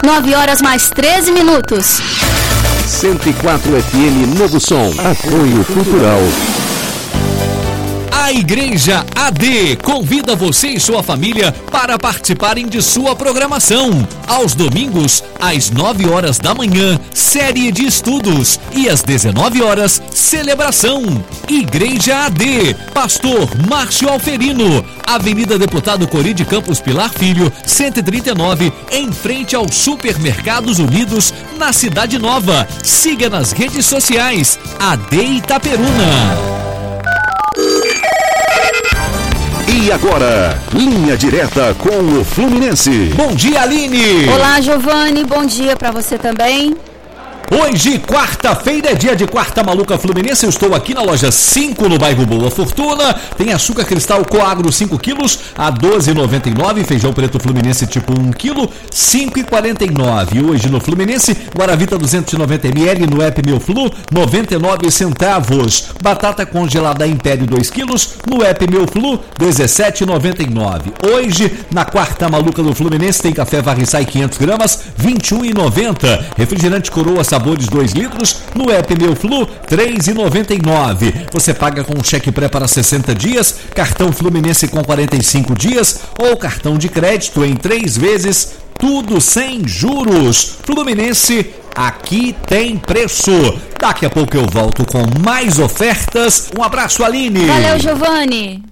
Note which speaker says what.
Speaker 1: 9h mais 13.
Speaker 2: 104 FM Novo Som. Apoio Cultural.
Speaker 3: A Igreja AD convida você e sua família para participarem de sua programação. Aos domingos, às 9h da manhã, série de estudos. E às 19h, celebração. Igreja AD, Pastor Márcio Alferino, Avenida Deputado Cori de Campos Pilar Filho, 139, em frente aos Supermercados Unidos, na Cidade Nova. Siga nas redes sociais, AD Itaperuna.
Speaker 2: E agora, linha direta com o Fluminense.
Speaker 3: Bom dia, Aline.
Speaker 1: Olá, Giovanni. Bom dia para você também.
Speaker 3: Hoje, quarta-feira, é dia de Quarta Maluca Fluminense. Eu estou aqui na loja 5, no bairro Boa Fortuna. Tem açúcar cristal Coagro 5 quilos a R$ 12,99. Feijão preto Fluminense tipo 1 quilo, R$ 5,49. Hoje no Fluminense, Guaravita 290 ml no app Meu Flu, 99 centavos. Batata congelada Império 2 quilos no app Meu Flu, R$ 17,99. Hoje, na Quarta Maluca do Fluminense, tem café Varriçai 500 gramas, R$ 21,90. Refrigerante Coroa Sabores 2 litros no app Meu Flu, R$ 3,99. Você paga com cheque pré para 60 dias, cartão Fluminense com 45 dias ou cartão de crédito em 3 vezes, tudo sem juros. Fluminense, aqui tem preço. Daqui a pouco eu volto com mais ofertas. Um abraço, Aline.
Speaker 1: Valeu, Giovanni.